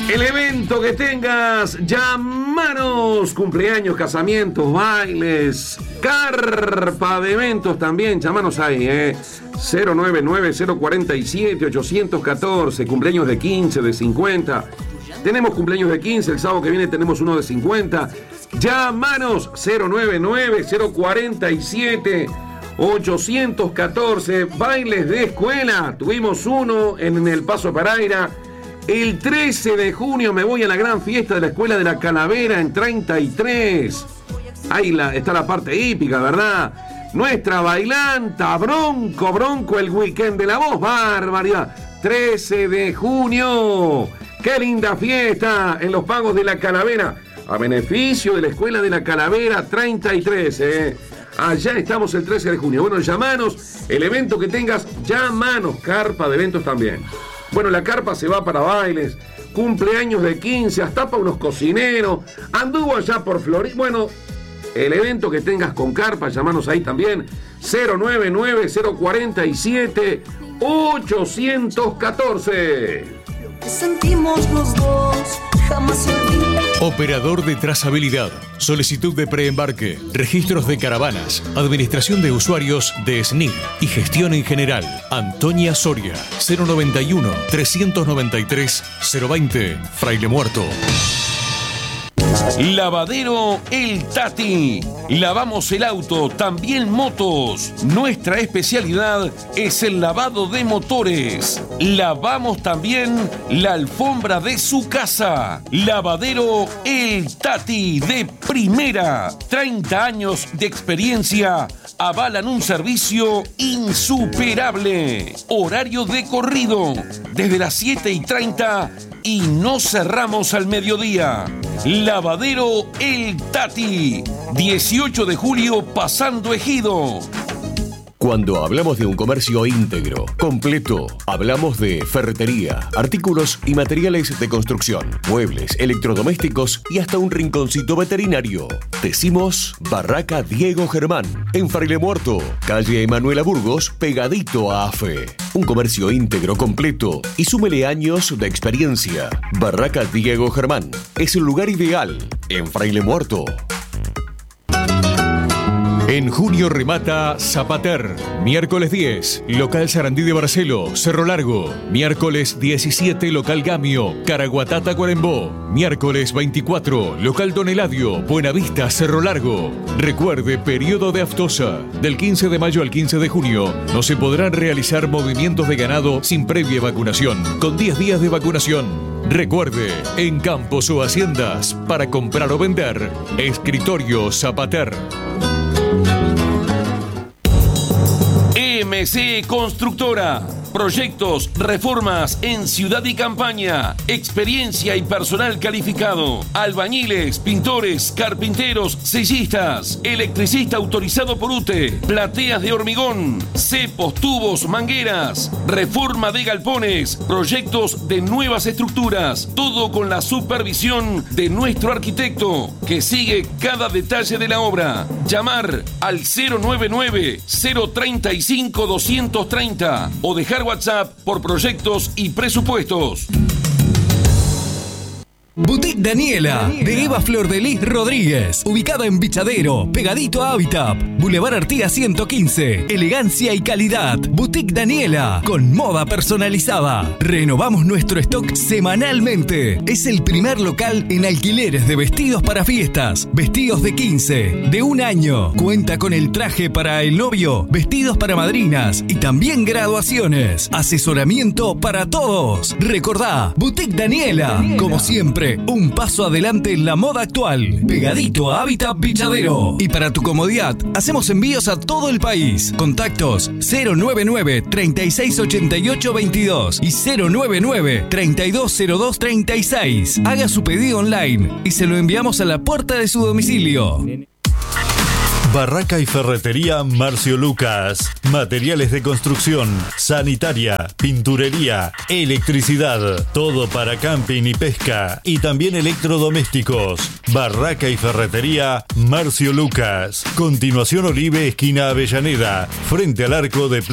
El evento que tengas, llamanos, cumpleaños, casamientos, bailes, carpa de eventos también, llamanos ahí, 099-047-814, cumpleaños de 15, de 50, tenemos cumpleaños de 15, el sábado que viene tenemos uno de 50, llámanos, 099-047-814, bailes de escuela, tuvimos uno en el Paso Paraira. El 13 de junio me voy a la gran fiesta de la Escuela de la Calavera en 33. Ahí está la parte hípica, ¿verdad? Nuestra bailanta, bronco el weekend de la voz, barbaridad. 13 de junio. ¡Qué linda fiesta! En los pagos de la Calavera. A beneficio de la Escuela de la Calavera 33, Allá estamos el 13 de junio. Bueno, llamanos. El evento que tengas, llámanos. Carpa de eventos también. Bueno, la carpa se va para bailes, cumpleaños de 15, hasta para unos cocineros, anduvo allá por Florida. Bueno, el evento que tengas con carpa, llamanos ahí también, 099-047-814. Sentimos los dos, jamás se olvida. Operador de trazabilidad, solicitud de preembarque, registros de caravanas, administración de usuarios de SNIC y gestión en general. Antonia Soria, 091-393-020, Fraile Muerto. Lavadero El Tati. Lavamos el auto, también motos. Nuestra especialidad es el lavado de motores. Lavamos también la alfombra de su casa. Lavadero El Tati, de primera. 30 años de experiencia avalan un servicio insuperable. Horario de corrido, desde las 7:30 y no cerramos al mediodía. Lavadero El Tati, 18 de julio pasando Ejido. Cuando hablamos de un comercio íntegro, completo, hablamos de ferretería, artículos y materiales de construcción, muebles, electrodomésticos y hasta un rinconcito veterinario. Decimos Barraca Diego Germán, en Fraile Muerto, calle Emanuela Burgos, pegadito a AFE. Un comercio íntegro, completo y súmele años de experiencia. Barraca Diego Germán es el lugar ideal en Fraile Muerto. En junio remata Zapater. Miércoles 10, local Sarandí de Barcelo, Cerro Largo. Miércoles 17, local Gamio, Caraguatá, Tacuarembó. Miércoles 24, local Don Eladio, Buenavista, Cerro Largo. Recuerde, periodo de aftosa. Del 15 de mayo al 15 de junio no se podrán realizar movimientos de ganado sin previa vacunación, con 10 días de vacunación. Recuerde, en campos o haciendas, para comprar o vender, Escritorio Zapater. MC Constructora. Proyectos, reformas en ciudad y campaña. Experiencia y personal calificado. Albañiles, pintores, carpinteros, sellistas. Electricista autorizado por UTE. Plateas de hormigón. Cepos, tubos, mangueras. Reforma de galpones. Proyectos de nuevas estructuras. Todo con la supervisión de nuestro arquitecto, que sigue cada detalle de la obra. Llamar al 099-035-230 o dejar WhatsApp por proyectos y presupuestos. Boutique Daniela, de Eva Flor de Lis Rodríguez, ubicada en Bichadero, pegadito a Habitat, Boulevard Artigas 115, elegancia y calidad. Boutique Daniela, con moda personalizada. Renovamos nuestro stock semanalmente. Es el primer local en alquileres de vestidos para fiestas, vestidos de 15, de un año. Cuenta con el traje para el novio, vestidos para madrinas y también graduaciones. Asesoramiento para todos. Recordá, Boutique Daniela, como siempre, un paso adelante en la moda actual. Pegadito a Habitat Bichadero. Y para tu comodidad, hacemos envíos a todo el país. Contactos 099-3688-22 y 099-3202-36. Haga su pedido online y se lo enviamos a la puerta de su domicilio. Barraca y Ferretería Marcio Lucas. Materiales de construcción, sanitaria, pinturería, electricidad. Todo para camping y pesca. Y también electrodomésticos. Barraca y Ferretería Marcio Lucas. Continuación Olive, esquina Avellaneda. Frente al arco de